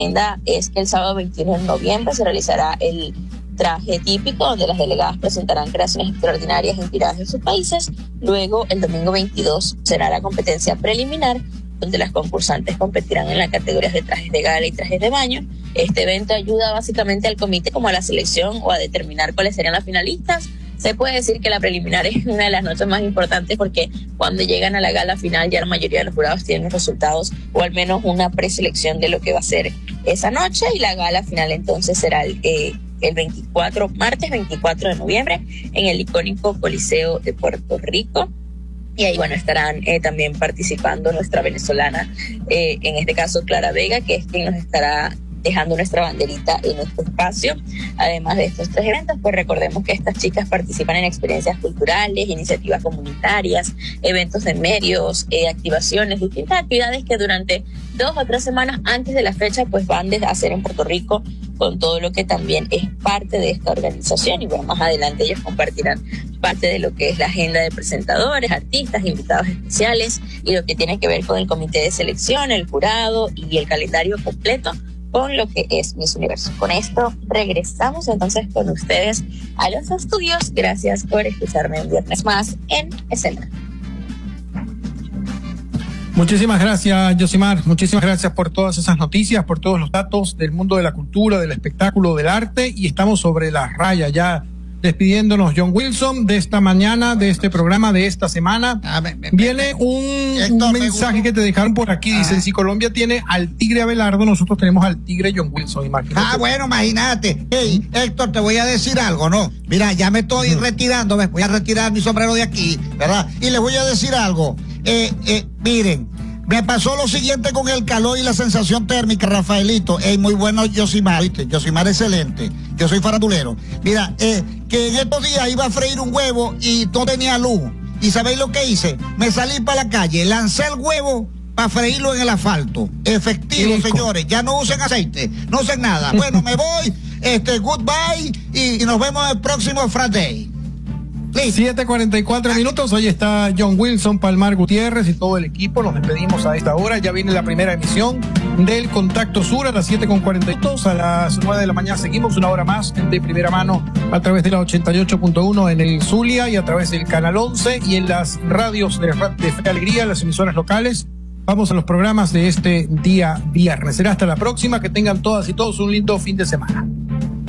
agenda es que el sábado 21 de noviembre se realizará el traje típico, donde las delegadas presentarán creaciones extraordinarias inspiradas en sus países. Luego, el domingo 22 será la competencia preliminar, donde las concursantes competirán en las categorías de trajes de gala y trajes de baño. Este evento ayuda básicamente al comité como a la selección o a determinar cuáles serían las finalistas. Se puede decir que la preliminar es una de las noches más importantes porque cuando llegan a la gala final ya la mayoría de los jurados tienen los resultados o al menos una preselección de lo que va a ser esa noche, y la gala final entonces será el martes 24 de noviembre en el icónico Coliseo de Puerto Rico. Y ahí, bueno, estarán también participando nuestra venezolana, en este caso Clara Vega, que es quien nos estará dejando nuestra banderita en nuestro espacio. Además de estos 3 eventos, pues recordemos que estas chicas participan en experiencias culturales, iniciativas comunitarias, eventos de medios, activaciones, distintas actividades que durante 2 o 3 semanas antes de la fecha pues van a hacer en Puerto Rico, con todo lo que también es parte de esta organización. Y bueno, más adelante ellos compartirán parte de lo que es la agenda de presentadores, artistas, invitados especiales y lo que tiene que ver con el comité de selección, el jurado y el calendario completo con lo que es Miss Universo. Con esto regresamos entonces con ustedes a los estudios. Gracias por escucharme un viernes más en Escena. Muchísimas gracias, Yosimar. Muchísimas gracias por todas esas noticias, por todos los datos del mundo de la cultura, del espectáculo, del arte. Y estamos sobre la raya ya despidiéndonos, John Wilson, de esta mañana, de este programa, de esta semana. Viene un mensaje que te dejaron por aquí. Dicen, si Colombia tiene al tigre Abelardo, nosotros tenemos al tigre John Wilson. Imagínate. Bueno, imagínate. Hey, Héctor, te voy a decir algo, ¿no? Mira, ya me estoy retirando, me voy a retirar mi sombrero de aquí, ¿verdad? Y les voy a decir algo. Miren, me pasó lo siguiente con el calor y la sensación térmica, Rafaelito. Muy bueno, Yosimar, ¿viste? Yosimar excelente. Yo soy farandulero. Mira, que en estos días iba a freír un huevo y no tenía luz. ¿Y sabéis lo que hice? Me salí para la calle, lancé el huevo para freírlo en el asfalto. Efectivo, señores. Ya no usen aceite, no usen nada. Bueno, me voy, goodbye y nos vemos el próximo Friday. 7:44 minutos. Hoy está John Wilson, Palmar Gutiérrez y todo el equipo. Nos despedimos a esta hora. Ya viene la primera emisión del Contacto Sur a las 7:42. A las 9 de la mañana seguimos una hora más de primera mano a través de la 88.1 en el Zulia y a través del Canal 11 y en las radios de Fe Alegría, las emisoras locales. Vamos a los programas de este día viernes. Será hasta la próxima. Que tengan todas y todos un lindo fin de semana.